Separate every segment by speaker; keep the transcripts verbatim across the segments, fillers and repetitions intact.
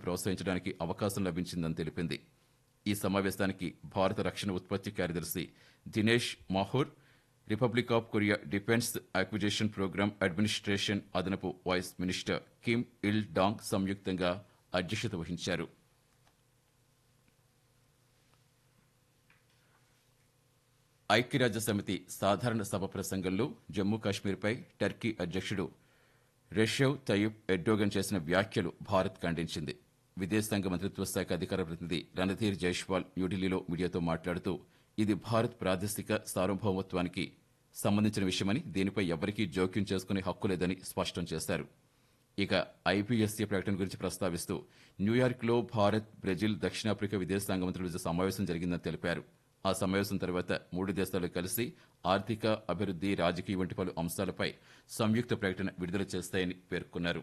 Speaker 1: ప్రోత్సహించడానికి అవకాశం లభించిందని తెలిపింది. ఈ సమావేశానికి భారత రక్షణ ఉత్పత్తి కార్యదర్శి Dinesh Mahur, republic of Korea defence acquisition programme administration అదనపు వైస్ మినిస్టర్ కిమ్ ఇల్ డాంగ్ సంయుక్తంగా అధ్యక్షత వహించారు. ఐక్యరాజ్యసమితి సాధారణ సభ ప్రసంగంలో జమ్మూ కాశ్మీర్పై టర్కీ అధ్యక్షుడు రెషెవ్ తయ్యిప్ ఎర్డోగన్ చేసిన వ్యాఖ్యలు భారత్ ఖండించింది. విదేశాంగ మంత్రిత్వ శాఖ అధికార ప్రతినిధి రణధీర్ జైష్వాల్ న్యూఢిల్లీలో మీడియాతో మాట్లాడుతూ ఇది భారత్ ప్రాదేశిక సార్వభౌమత్వానికి సంబంధించిన విషయమని, దీనిపై ఎవరికీ జోక్యం చేసుకునే హక్కు లేదని స్పష్టం చేశారు. ఇక ఐపీఎస్సీ ప్రకటన గురించి ప్రస్తావిస్తూ న్యూయార్క్లో భారత్, బ్రెజిల్, దక్షిణాఫ్రికా విదేశాంగ మంత్రుల సమావేశం జరిగిందని తెలిపారు. ఆ సమావేశం తర్వాత మూడు దేశాలు కలిసి ఆర్థిక అభివృద్ది, రాజకీయ వంటి పలు అంశాలపై సంయుక్త ప్రకటన విడుదల చేస్తాయని పేర్కొన్నారు.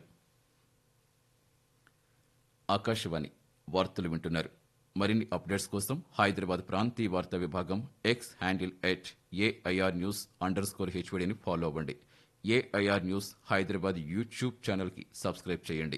Speaker 1: ఆకాశవాణి వార్తలు వింటున్నారు. మరిన్ని అప్డేట్స్ కోసం హైదరాబాద్ ప్రాంతీయ వార్తా విభాగం X handle at AIR news under score హెచ్వీడీని follow అవ్వండి. ఏఐఆర్ న్యూస్ హైదరాబాద్ యూట్యూబ్ ఛానల్కి సబ్స్క్రైబ్ చేయండి.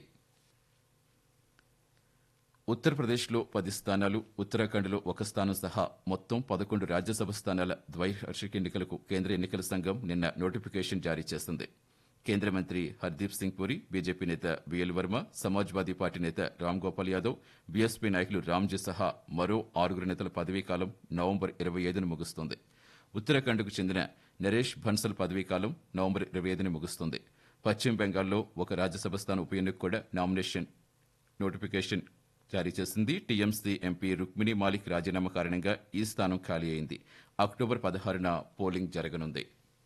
Speaker 1: ఉత్తరప్రదేశ్లో పది స్థానాలు, ఉత్తరాఖండ్లో ఒక స్థానం సహా మొత్తం పదకొండు రాజ్యసభ స్థానాల ద్వైవార్షిక ఎన్నికలకు కేంద్ర ఎన్నికల సంఘం నిన్న నోటిఫికేషన్ జారీ చేసింది. కేంద్ర మంత్రి హర్దీప్ సింగ్ పురి, బీజేపీ నేత బిఎల్ వర్మ, సమాజ్వాదీ పార్టీ నేత రామ్ గోపాల్ యాదవ్, బీఎస్పీ నాయకులు రామ్జీ సహా మరో ఆరుగురు నేతల పదవీకాలం నవంబర్ ఇరవై ఐదున ముగుస్తుంది. ఉత్తరాఖండ్కు చెందిన నరేష్ బన్సల్ పదవీకాలం నవంబర్ ఇరవై ఐదున ముగుస్తుంది. పశ్చిమ బెంగాల్లో ఒక రాజ్యసభ స్థానం ఉప ఎన్నిక కూడా నామినేషన్ నోటిఫికేషన్ జారీ చేసింది. టీఎంసీ ఎంపీ రుక్మిణి మాలిక్ రాజీనామా కారణంగా ఈ స్థానం ఖాళీ అయింది. అక్టోబర్ పదహారున పోలింగ్ జరగనుంది.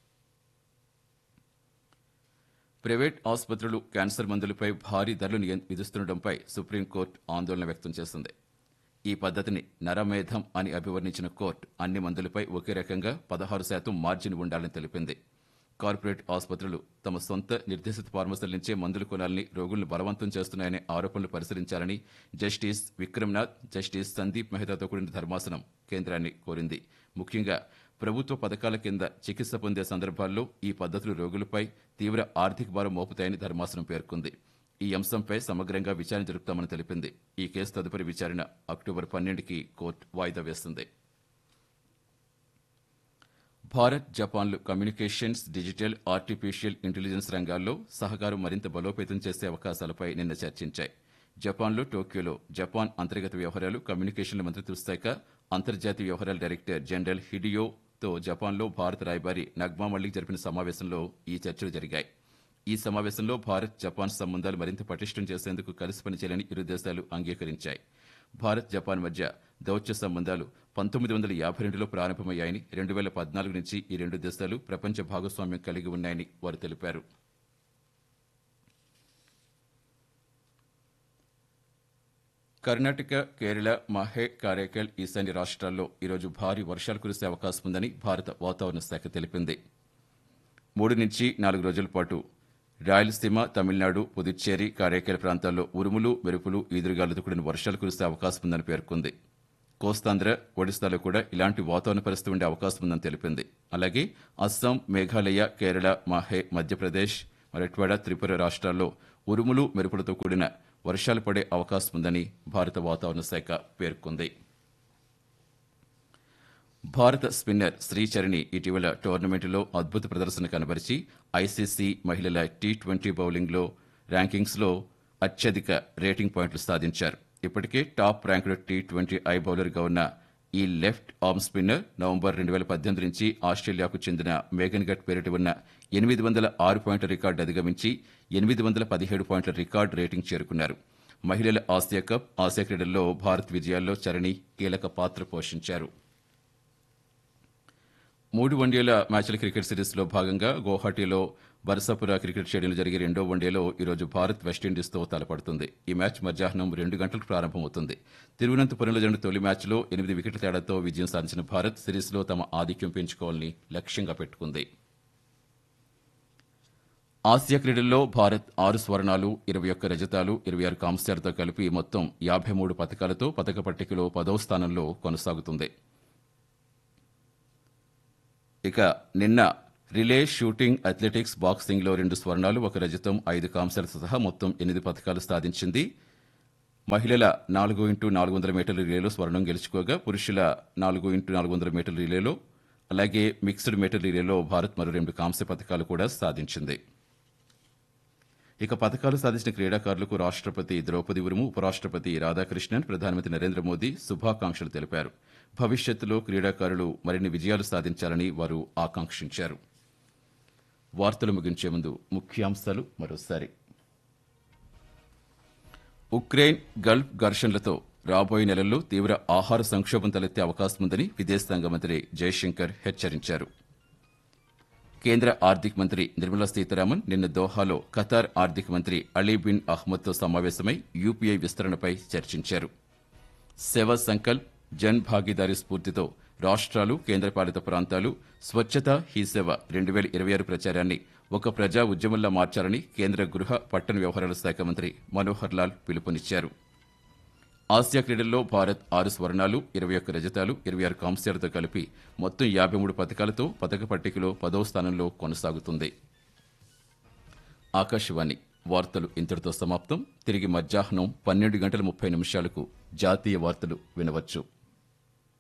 Speaker 1: ప్రైవేట్ ఆసుపత్రులు క్యాన్సర్ మందులపై భారీ ధరలు విధిస్తుండటంపై సుప్రీంకోర్టు ఆందోళన వ్యక్తం చేసింది. ఈ పద్దతిని నరమేధం అని అభివర్ణించిన కోర్టు అన్ని మందులపై ఒకే రకంగా పదహారు శాతం మార్జిన్ ఉండాలని తెలిపింది. కార్పొరేట్ ఆసుపత్రులు తమ సొంత నిర్దేశిత ఫార్మసీల నుంచే మందులు కొనాలని రోగులను బలవంతం చేస్తున్నాయనే ఆరోపణలు పరిశీలించాలని జస్టిస్ విక్రమ్నాథ్, జస్టిస్ సందీప్ మెహతాతో కూడిన ధర్మాసనం కేంద్రాన్ని కోరింది. ముఖ్యంగా ప్రభుత్వ పథకాల కింద చికిత్స పొందే సందర్భాల్లో ఈ పద్దతులు రోగులపై తీవ్ర ఆర్థిక భారం మోపుతాయని ధర్మాసనం పేర్కొంది. ఈ అంశంపై సమగ్రంగా విచారణ జరుపుతామని తెలిపింది. ఈ కేసు తదుపరి విచారణ అక్టోబర్ పన్నెండుకి కోర్టు వాయిదా వేస్తుంది. Bharat, జపాన్లు communications, digital, artificial intelligence రంగాల్లో సహకారం మరింత బలోపేతం చేసే అవకాశాలపై నిన్న చర్చించాయి. జపాన్లో టోక్యోలో జపాన్ అంతర్గత వ్యవహారాలు, కమ్యూనికేషన్ల మంత్రిత్వ శాఖ అంతర్జాతీయ వ్యవహారాల డైరెక్టర్ జనరల్ హిడియోతో జపాన్లో భారత రాయబారి నగ్మా మల్లిక్ జరిపిన సమావేశంలో ఈ చర్చలు జరిగాయి. ఈ సమావేశంలో భారత్, జపాన్ సంబంధాలు మరింత పటిష్టం చేసేందుకు కలిసి పనిచేయాలని ఇరు దేశాలు అంగీకరించాయి. భారత్, జపాన్ మధ్య దౌత్య సంబంధాలు పంతొమ్మిది వందల యాభై రెండులో ప్రారంభమయ్యాయని, రెండు వేల పద్నాలుగు నుంచి ఈ రెండు దేశాలు ప్రపంచ భాగస్వామ్యం కలిగి ఉన్నాయని వారు తెలిపారు. కర్ణాటక, కేరళ, మాహే, కారైకల్, ఈశాన్య రాష్ట్రాల్లో ఈరోజు భారీ వర్షాలు కురిసే అవకాశం ఉందని భారత వాతావరణ శాఖ తెలిపింది. మూడు నుంచి నాలుగు రోజుల పాటు రాయలసీమ, తమిళనాడు, పుదుచ్చేరి, కారైకల్ ప్రాంతాల్లో ఉరుములు, మెరుపులు, ఈదురుగాలులతో కూడిన వర్షాలు కురిసే అవకాశం ఉందని పేర్కొంది. కోస్తాంధ్ర, ఒడిశాలో కూడా ఇలాంటి వాతావరణ పరిస్థితి ఉండే అవకాశం ఉందని తెలిపింది. అలాగే అస్సాం, మేఘాలయ, కేరళ, మాహే, మధ్యప్రదేశ్, మరాఠ్వాడ, త్రిపుర రాష్ట్రాల్లో ఉరుములు, మెరుపులతో కూడిన వర్షాలు పడే అవకాశం ఉందని భారత వాతావరణ శాఖ పేర్కొంది. భారత స్పిన్నర్ శ్రీచరణి ఇటీవల టోర్నమెంటులో అద్భుత ప్రదర్శన కనబరిచి ఐసీసీ మహిళల టీ ట్వంటీ బౌలింగ్లో ర్యాంకింగ్స్లో అత్యధిక రేటింగ్ పాయింట్లు సాధించారు. ఇప్పటికే top ranked T twenty I బౌలర్గా ఉన్న ఈ లెఫ్ట్ ఆర్మ్ స్పిన్నర్ నవంబర్ రెండు వేల పద్దెనిమిది నుంచి ఆస్ట్రేలియాకు చెందిన మేఘన్ గట్ పేరిట ఉన్న ఎనిమిది వందల ఆరు పాయింట్ల రికార్డు అధిగమించి ఎనిమిది వందల పదిహేడు పాయింట్ల రికార్డు రేటింగ్ చేరుకున్నారు. మహిళల ఆసియా కప్, ఆసియా క్రీడల్లో భారత్ విజయాల్లో చరణి కీలక పాత్ర పోషించారు. మూడు వన్డేల మ్యాచ్ల క్రికెట్ సిరీస్లో భాగంగా గౌహాటీలో బర్సాపుర క్రికెట్ స్టేడియంలో జరిగే రెండో వన్డేలో ఈరోజు భారత్ వెస్టిండీస్తో తలపడుతుంది. ఈ మ్యాచ్ మధ్యాహ్నం రెండు గంటలకు ప్రారంభమవుతుంది. తిరువనంతపురంలో జరిగిన తొలి మ్యాచ్లో ఎనిమిది వికెట్ల తేడాతో విజయం సాధించిన భారత్ సిరీస్లో తమ ఆధిక్యం పెంచుకోవాలని లక్ష్యంగా పెట్టుకుంది. ఆసియా క్రీడల్లో భారత్ ఆరు స్వర్ణాలు, ఇరవై ఒక్క రజతాలు, ఇరవై ఆరు కాంస్యాలతో కలిపి మొత్తం యాభై మూడు పతకాలతో పతక పట్టికలో పదవ స్థానంలో కొనసాగుతుంది. ఇక నిన్న రిలే, షూటింగ్, అథ్లెటిక్స్, బాక్సింగ్లో రెండు స్వర్ణాలు, ఒక రజతం, ఐదు కాంస్యాలతో సహా మొత్తం ఎనిమిది పతకాలు సాధించింది. మహిళల నాలుగు ఇంటూ నాలుగు వందల మీటర్ల రిలేలో స్వర్ణం గెలుచుకోగా పురుషుల నాలుగు ఇంటూ నాలుగు వందల మీటర్ల రిలేలో అలాగే మిక్స్డ్ మీటర్ రిలేలో భారత్ మరో రెండు కాంస్య పథకాలు కూడా సాధించింది. ఇక పథకాలు సాధించిన క్రీడాకారులకు రాష్ట్రపతి ద్రౌపది ముర్ము, ఉపరాష్ట్రపతి రాధాకృష్ణన్, ప్రధానమంత్రి నరేంద్ర మోదీ శుభాకాంక్షలు తెలిపారు. భవిష్యత్తులో క్రీడాకారులు మరిన్ని విజయాలు సాధించాలని వారు ఆకాంక్షించారు. వార్తలు ముగించే ముందు ముఖ్యాంశాలు మరోసారి. ఉక్రెయిన్ గల్ఫ్ ఘర్షణలతో రాబోయే నెలల్లో తీవ్ర ఆహార సంక్షోభం తలెత్తే అవకాశం ఉందని విదేశాంగ మంత్రి జయశంకర్ హెచ్చరించారు. కేంద్ర ఆర్థిక మంత్రి నిర్మలా సీతారామన్ నిన్న దోహాలో ఖతార్ ఆర్థిక మంత్రి అలీ బిన్ అహ్మద్తో సమావేశమై యూపీఐ విస్తరణపై చర్చించారు. సేవా సంకల్ప్, జన్ భాగీదారీ స్ఫూర్తితో రాష్ట్రాలు, కేంద్రపాలిత ప్రాంతాలు స్వచ్ఛత హీ సేవ రెండు వేల ఇరవై ఆరు ప్రచారాన్ని ఒక ప్రజా ఉద్యమంలా మార్చాలని కేంద్ర గృహ పట్టణ వ్యవహారాల శాఖ మంత్రి మనోహర్ లాల్ పిలుపునిచ్చారు. ఆసియా క్రీడల్లో భారత్ ఆరు స్వర్ణాలు, ఇరవై ఒక్క రజతాలు, ఇరవై ఆరు కాంస్యాలతో కలిపి మొత్తం యాభై మూడు పథకాలతో పథక పట్టికలో పదవ స్థానంలో కొనసాగుతుంది. ఆకాశవాణి వార్తలు ఇంతటితో సమాప్తం. తిరిగి మధ్యాహ్నం పన్నెండు గంటల ముప్పై నిమిషాలకు జాతీయ వార్తలు వినవచ్చు.